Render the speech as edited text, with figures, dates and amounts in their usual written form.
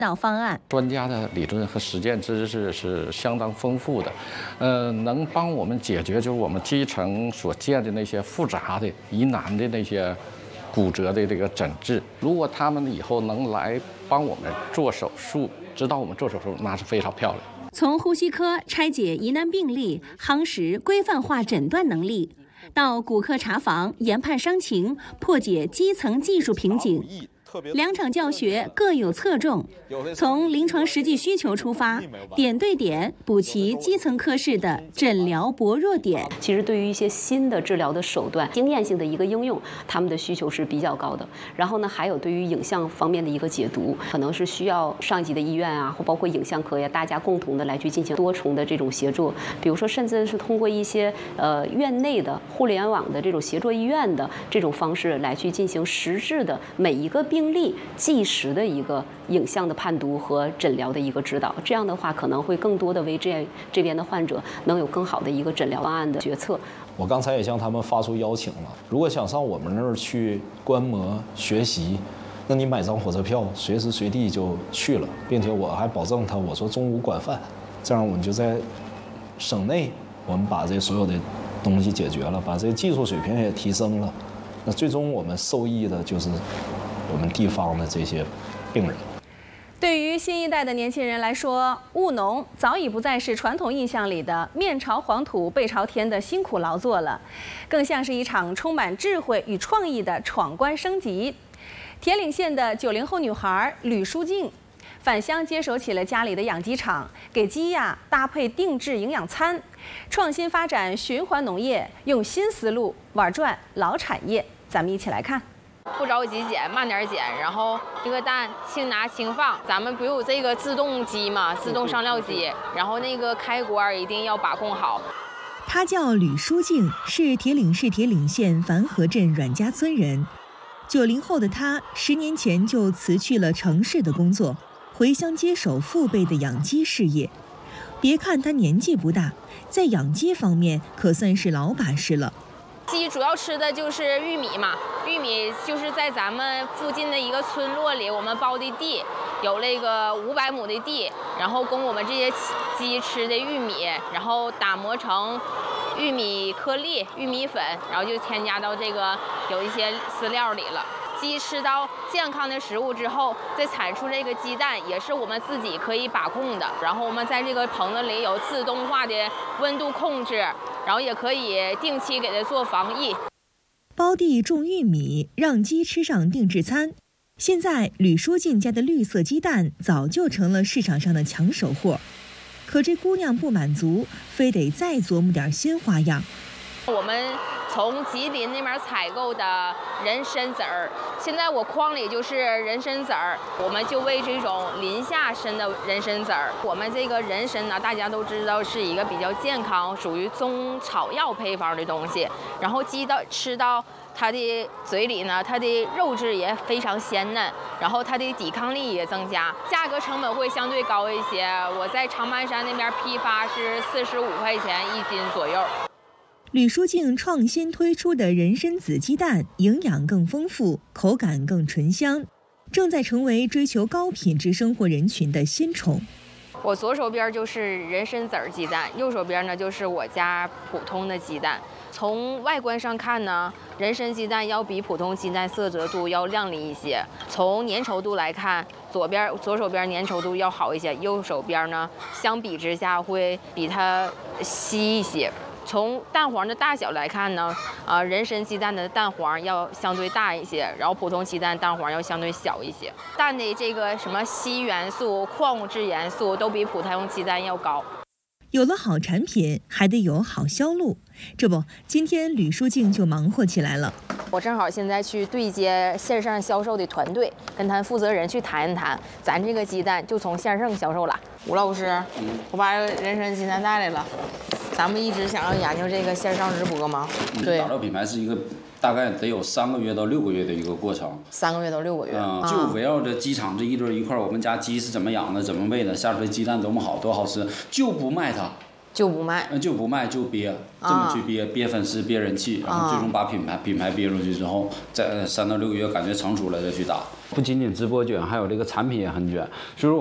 导方案。 专家的理论和实践知识是相当丰富的，能帮我们解决就是我们基层所见的那些复杂的疑难的那些骨折的这个诊治。如果他们以后能来帮我们做手术，指导我们做手术，那是非常漂亮。 从呼吸科拆解疑难病例，夯实规范化诊断能力，到骨科查房研判伤情，破解基层技术瓶颈。两场教学各有侧重，从临床实际需求出发，点对点补齐基层科室的诊疗薄弱点。 其实对于一些新的治疗的手段、经验性的一个应用，他们的需求是比较高的。然后呢，还有对于影像方面的一个解读，可能是需要上级的医院啊，或包括影像科呀，大家共同的来去进行多重的这种协作。比如说，甚至是通过一些院内的互联网的这种协作医院的这种方式来去进行实质的每一个病例即时的一个影像的判读和诊疗的一个指导，这样的话可能会更多的为这边的患者能有更好的一个诊疗方案的决策。 我刚才也向他们发出邀请了，如果想上我们那儿去观摩学习，那你买张火车票，随时随地就去了，并且我还保证他，我说中午管饭，这样我们就在省内，我们把这所有的东西解决了，把这个技术水平也提升了，那最终我们受益的就是我们地方的这些病人。 对于新一代的年轻人来说，务农早已不再是传统印象里的面朝黄土背朝天的辛苦劳作了，更像是一场充满智慧与创意的闯关升级。铁岭县的90后女孩吕淑静，返乡接手起了家里的养鸡场，给鸡呀搭配定制营养餐，创新发展循环农业，用新思路玩转老产业。咱们一起来看。 不着急捡，慢点捡，然后这个蛋轻拿轻放。咱们不有这个自动机嘛，自动上料机，然后那个开锅一定要把控好。 她叫吕淑静，是铁岭市铁岭县繁河镇阮家村人。90后的她10年前就辞去了城市的工作，回乡接手父辈的养鸡事业。别看她年纪不大，在养鸡方面可算是老把式了。 鸡主要吃的就是玉米嘛，玉米就是在咱们附近的一个村落里，我们包的地有那个500亩的地，然后供我们这些鸡吃的玉米，然后打磨成玉米颗粒、玉米粉，然后就添加到这个有一些饲料里了。鸡吃到健康的食物之后，再产出这个鸡蛋也是我们自己可以把控的。然后我们在这个棚子里有自动化的温度控制，然后也可以定期给它做防疫。 包地种玉米，让鸡吃上定制餐。现在吕淑静家的绿色鸡蛋早就成了市场上的抢手货。可这姑娘不满足，非得再琢磨点新花样。 我们从吉林那边采购的人参籽儿，现在我筐里就是人参籽儿，我们就为这种临下参的人参籽儿。我们这个人参呢，大家都知道是一个比较健康、属于中草药配方的东西，然后鸡吃到它的嘴里呢，它的肉质也非常鲜嫩，然后它的抵抗力也增加，价格成本会相对高一些。我在长白山那边批发是45块钱1斤左右。 吕淑静创新推出的人参子鸡蛋，营养更丰富，口感更醇香，正在成为追求高品质生活人群的新宠。 我左手边就是人参籽儿鸡蛋，右手边呢就是我家普通的鸡蛋。从外观上看呢，人参鸡蛋要比普通鸡蛋色泽度要亮丽一些。从粘稠度来看，左手边粘稠度要好一些，右手边呢相比之下会比它稀一些。从蛋黄的大小来看呢，人参鸡蛋的蛋黄要相对大一些，然后普通鸡蛋蛋黄要相对小一些。蛋的这个什么硒元素、矿物质元素都比普通鸡蛋要高。 有了好产品，还得有好销路。这不，今天吕淑静就忙活起来了。 我正好现在去对接线上销售的团队，跟他负责人去谈一谈，咱这个鸡蛋就从线上销售了。吴老师，我把人参鸡蛋带来了。咱们一直想要研究这个线上直播吗？对， 打造品牌是一个大概得有3个月到6个月的一个过程。 3个月到6个月。 就围绕着鸡场这一堆一块，我们家鸡是怎么养的，怎么喂的，下出来鸡蛋多么好，多好吃，就不卖它。 就不卖， 就不卖就憋，这么去憋粉丝憋人气，然后最终把品牌憋出去之后，在3到6个月感觉成熟了再去打。不仅仅直播卷，还有这个产品也很卷，所以说